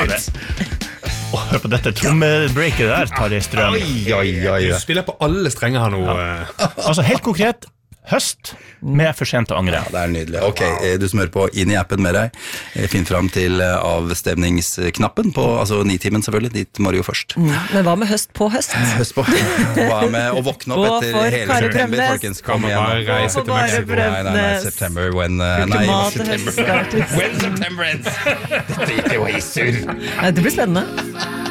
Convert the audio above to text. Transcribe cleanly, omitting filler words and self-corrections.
it! Hør på dette trommebreaket der, Tarjei Strøm. Du spiller på alle strenger her nå. Altså, helt konkret, høst med for sent å angre. Ja, det nydelig. Ok, du smør på inn i appen med deg. Finn fram til avstemningsknappen på, altså 9-timen selvfølgelig, dit må du jo først. Men hva med høst på høst? Høst på. Hva med å våkne opp etter hele Kari september, Bremnes. folkens? Kom igjen. Bare reise til Mexico. Nei, September when... September When September ends. Dette gikk jo i surr. Det blir spennende.